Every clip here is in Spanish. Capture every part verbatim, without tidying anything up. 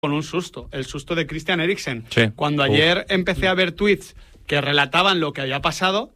con un susto, el susto de Christian Eriksen. Sí. Cuando ayer Uf. empecé a ver tweets que relataban lo que había pasado,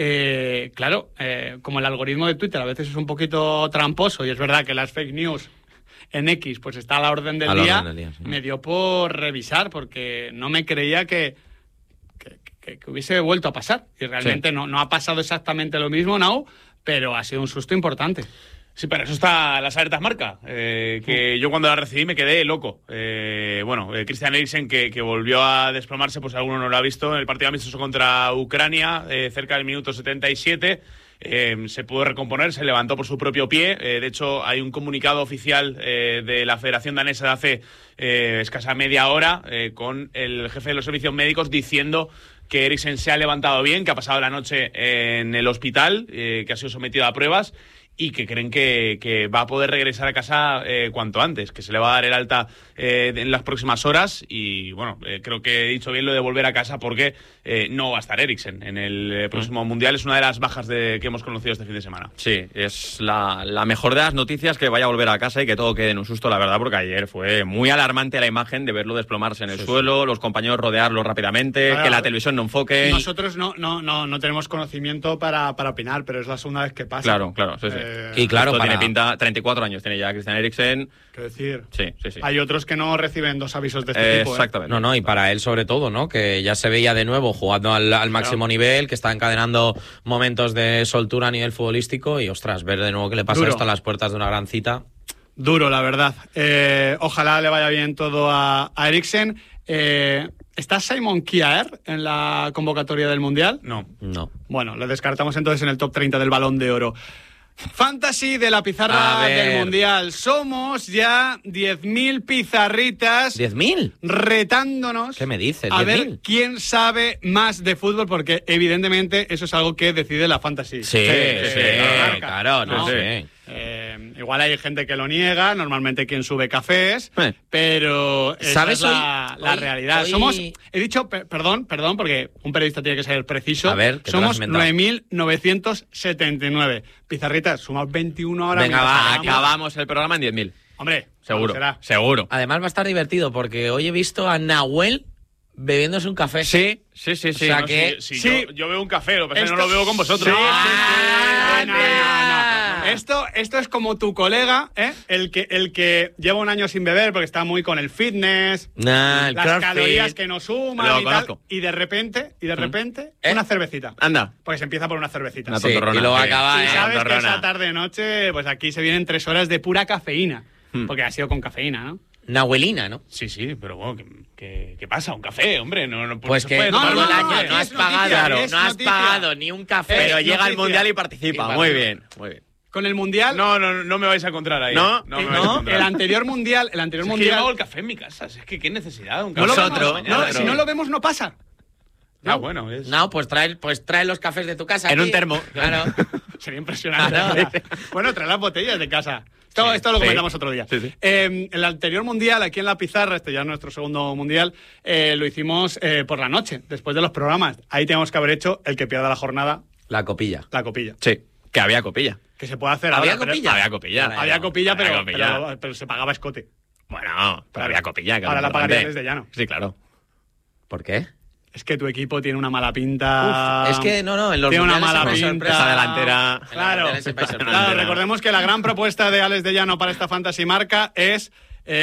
eh, claro, eh, como el algoritmo de Twitter a veces es un poquito tramposo, y es verdad que las fake news en X pues está a la orden del a la día, orden del día sí. me dio por revisar porque no me creía que, que, que, que hubiese vuelto a pasar. Y realmente sí. no, no ha pasado exactamente lo mismo, no, pero ha sido un susto importante. Sí, para eso está las alertas marca, eh, que yo cuando la recibí me quedé loco. Eh, bueno, eh, Christian Eriksen, que, que volvió a desplomarse, pues alguno no lo ha visto, en el partido amistoso contra Ucrania, eh, cerca del minuto setenta y siete, eh, se pudo recomponer, se levantó por su propio pie. Eh, de hecho, hay un comunicado oficial eh, de la Federación Danesa de hace eh, escasa media hora, eh, con el jefe de los servicios médicos diciendo que Eriksen se ha levantado bien, que ha pasado la noche en el hospital, eh, que ha sido sometido a pruebas, y que creen que, que va a poder regresar a casa eh, cuanto antes, que se le va a dar el alta eh, en las próximas horas. Y bueno, eh, creo que he dicho bien lo de volver a casa, porque eh, no va a estar Eriksen en el eh, próximo mm. Mundial. Es una de las bajas de, que hemos conocido este fin de semana. Sí, es la, la mejor de las noticias, que vaya a volver a casa y que todo quede en un susto, la verdad, porque ayer fue muy alarmante la imagen de verlo desplomarse en el sí, suelo, sí. los compañeros rodearlo rápidamente, claro, que la televisión no enfoque. Nosotros no, no, no, no tenemos conocimiento para, para opinar, pero es la segunda vez que pasa. Claro, claro, sí, sí. Eh, y claro, para... tiene pinta, treinta y cuatro años tiene ya Christian Eriksen. Quiero decir, sí, sí, sí. hay otros que no reciben dos avisos de este eh, tipo. Exactamente. ¿eh? No, no, y para él sobre todo, ¿no? Que ya se veía de nuevo jugando al, al máximo claro. nivel, que está encadenando momentos de soltura a nivel futbolístico, y ostras, ver de nuevo que le pasa Duro. esto a las puertas de una gran cita. Duro, la verdad. Eh, ojalá le vaya bien todo a, a Eriksen. Eh, ¿Está Simon Kjaer en la convocatoria del Mundial? No. No. Bueno, lo descartamos entonces en el top treinta del Balón de Oro. Fantasy de la pizarra del Mundial. Somos ya diez mil pizarritas. ¿diez mil? Retándonos. ¿Qué me dices? A ver quién sabe más de fútbol, porque evidentemente eso es algo que decide la Fantasy. Sí, eh, sí, eh, sí claro, no, ¿no? sé. Eh, igual hay gente que lo niega, normalmente quien sube cafés, eh. pero esa ¿Sabes es la, hoy, la hoy, realidad. Hoy... Somos, he dicho, pe perdón, perdón, porque un periodista tiene que ser preciso. A ver, somos nueve mil novecientos setenta y nueve. Pizarritas, sumamos veintiuno ahora. Venga, va, acabamos el programa en diez mil. Hombre, seguro, será. seguro. Además va a estar divertido, porque hoy he visto a Nahuel bebiéndose un café. Sí, sí, sí, sí. O sea no, que... sí, sí, sí. Yo, yo veo un café, lo que pasa es Esto... que no lo veo con vosotros. Sí, ¡Ah, sí, sí. No, no, no, no. Esto, esto es como tu colega, ¿eh? El que, el que lleva un año sin beber porque está muy con el fitness, nah, el las crossfit. calorías que no suman lo y conozco. tal, y de repente, y de repente, ¿Eh? una cervecita. Anda. Pues empieza por una cervecita. Una Sí, y luego sí. acaba Y en sabes que tontorrona. esa tarde-noche, pues aquí se vienen tres horas de pura cafeína. Hmm. Porque ha sido con cafeína, ¿no? Nahuelina, ¿no? Sí, sí, pero bueno, ¿qué, qué, qué pasa? Un café, hombre. No, no, Pues se que puede todo tomar el un año café. no has es pagado, noticia, no es has noticia. pagado ni un café. Pero Es llega noticia. el Mundial y participa. Y Muy bien, muy bien. Con el Mundial... No, no, no me vais a encontrar ahí. ¿No? no, me eh, vais a no, encontrar. el anterior Mundial... El anterior Es que yo mundial... hago el café en mi casa. Es que qué necesidad. Un No café lo Nosotros, vemos, mañana, no, pero- si no lo vemos, no pasa. Ah, bueno. Es... No, pues trae, pues trae los cafés de tu casa. En aquí. un termo. Claro. Sería impresionante. Claro. ¿Verdad? Bueno, trae las botellas de casa. Esto, Sí, esto lo sí. comentamos otro día. Sí, sí. Eh, el anterior mundial, aquí en la pizarra, este ya es nuestro segundo mundial, eh, lo hicimos eh, por la noche, después de los programas. Ahí tenemos que haber hecho el que pierda la jornada, La copilla. la copilla. Sí, que había copilla. Que se puede hacer ¿Había ahora, pero- copilla? Había copilla. Ahora Había copilla, Había pero, copilla. Pero, pero se pagaba escote. Bueno, pero había copilla. que era Ahora la importante. pagarían desde llano. Sí, claro. ¿Por qué? Es que tu equipo tiene una mala pinta. Uf, es que no, no, en los Tiene una mundiales mala siempre hay pinta. sorpresa. Esa delantera. Claro, En la delantera siempre hay sorpresa. claro, recordemos que la gran propuesta de Alex de Llano para esta Fantasy Marca es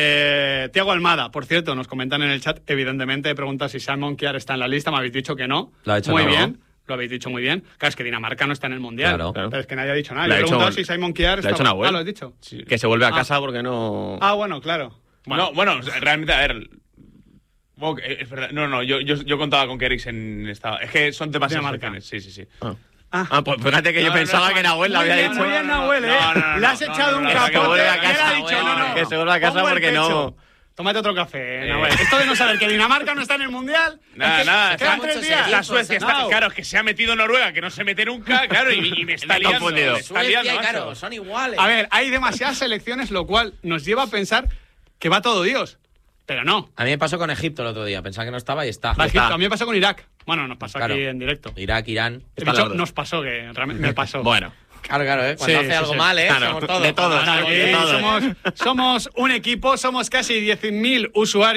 eh, Thiago Almada. Por cierto, nos comentan en el chat, evidentemente, preguntan si Simon Kjaer está en la lista. Me habéis dicho que no. Lo ha hecho Muy no. bien. Lo habéis dicho muy bien. Claro, es que Dinamarca no está en el Mundial. Claro, claro. Pero es que nadie ha dicho nada. Lo Yo ha he hecho- preguntado si Simon Kjaer lo ha hecho estaba... Nahuel. Ah, lo has dicho. Sí. Que se vuelve a Ah. casa porque no... Ah, bueno, claro. Bueno. No, bueno, realmente, a ver... Bueno, que- es verdad. No, no, yo, yo, yo contaba con que Eriksen estaba... Es que son demasiadas Dinamarca. opciones. Sí, sí, sí. Ah. Ah. Ah, pues fíjate que yo No, no, pensaba no, que Nahuel lo Muy había bien, dicho. muy bien, Nahuel, ¿eh? No, no, no, Le has no, echado no, un no, no, capote. que vuelve a ¿Qué casa, le ha dicho? No, no. que se vuelve a casa Pongo el porque no- pecho. Tómate otro café, Eh. Nahuel. Esto de no saber que Dinamarca no está en el Mundial. Nada, es que nada. Quedan está tres mucho días. seguido. Está Suecia, está, Claro. claro, es que se ha metido Noruega, que no se mete nunca, claro, y, y me está Me he liando. confundido. Me está Suecia liando, y macho. claro, son iguales. A ver, hay demasiadas selecciones, lo cual nos lleva a pensar que va todo Dios. Pero no. A mí me pasó con Egipto el otro día. Pensaba que no estaba y está. Va está. Egipto. A mí me pasó con Irak. Bueno, nos pasó Claro. aquí en directo. Irak, Irán. He Están dicho, las dos. nos pasó, que realmente me pasó. Bueno. Claro, claro, ¿eh? Cuando Sí, hace sí, algo sí. mal, ¿eh? Claro, Somos todos. de todos, Aquí de todos. somos, somos un equipo, somos casi diez mil usuarios.